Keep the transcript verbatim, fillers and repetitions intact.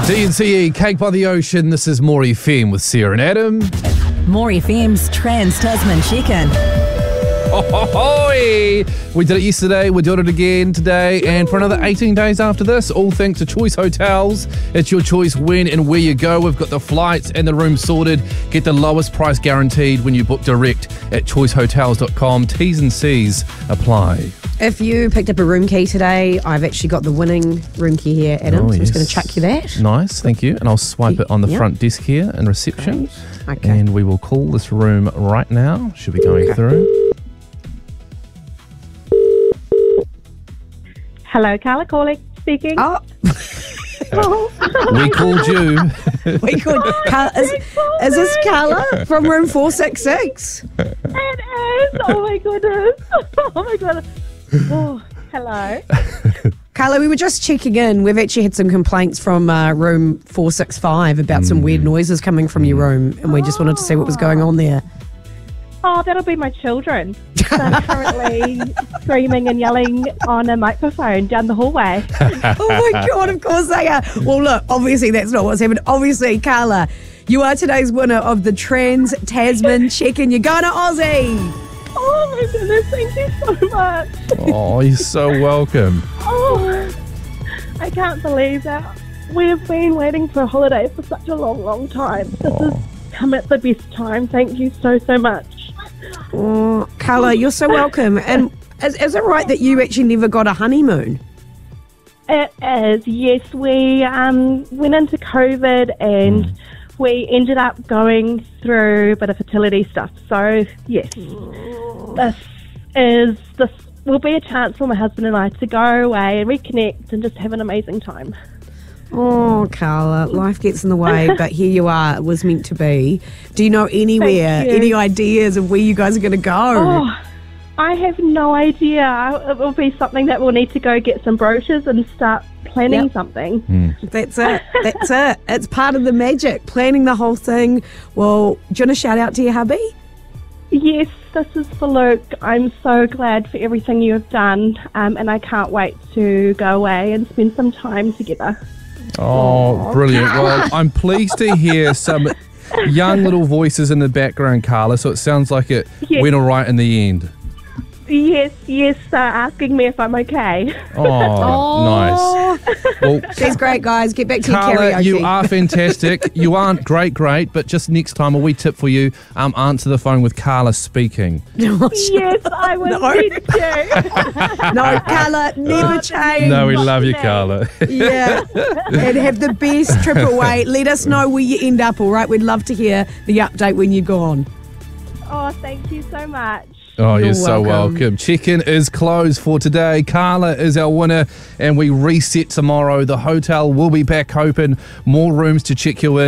D and C E, Cake by the Ocean. This is More F M with Sarah and Adam. More F M's Trans-Tasman Check-In. Oh, ho, hoi. We did it yesterday, we're doing it again today, and for another eighteen days after this, all thanks to Choice Hotels. It's your choice when and where you go. We've got the flights and the room sorted. Get the lowest price guaranteed when you book direct at choice hotels dot com. T's and C's apply. If you picked up a room key today, I've actually got the winning room key here, Adam. Oh, so I'm just yes. going to chuck you that. Nice, thank you. And I'll swipe it on the Yep. front desk here in reception. Great. Okay. And we will call this room right now. Should be going through. Hello, Carla calling, speaking. Oh, We called you. we could. Carla, is, is this Carla from room four six six? It is. Oh my goodness. Oh my goodness. Oh, hello. Carla, we were just checking in. We've actually had some complaints from uh, room four six five about some weird noises coming from your room, and we just wanted to see what was going on there. Oh, that'll be my children. They're currently screaming and yelling on a microphone down the hallway. Oh my God, of course they are. Well, look, obviously that's not what's happened. Obviously, Carla, you are today's winner of the Trans-Tasman Check-In. You're going to Aussie. Oh my goodness, thank you so much. Oh, you're so welcome. Oh, I can't believe that. We've been waiting for a holiday for such a long, long time. This Oh. has come at the best time. Thank you so, so much. Oh, Carla, you're so welcome. And is, is it right that you actually never got a honeymoon? It is, yes. We um, went into COVID and Mm. we ended up going through a bit of fertility stuff. So, yes, this is this will be a chance for my husband and I to go away and reconnect and just have an amazing time. Oh, Carla, life gets in the way, but here you are. It was meant to be. Do you know anywhere, Thank you. any ideas of where you guys are going to go? Oh, I have no idea. It will be something that we'll need to go get some brochures and start planning Yep. something. That's it. That's it. It's part of the magic, planning the whole thing. Well, do you want to shout out to your hubby? Yes, this is for Luke. I'm so glad for everything you have done, um, and I can't wait to go away and spend some time together. Oh, brilliant. Well, I'm pleased to hear some young little voices in the background, Carla, so it sounds like it Yes. went all right in the end. Yes, yes, uh, asking me if I'm okay. Oh, nice. Well, That's great, guys. Get back to your Carla, karaoke. you are fantastic. You aren't great, great, but just next time, a wee tip for you, um, answer the phone with Carla speaking. Yes, I was No. meant to. No, Carla, never change. No, we love you, Name. Carla. Yeah. And have the best trip away. Let us know where you end up, all right? We'd love to hear the update when you're gone. Oh, thank you so much. Oh, you're, You're so welcome. welcome. Check-in is closed for today. Carla is our winner, and we reset tomorrow. The hotel will be back open. More rooms to check you in.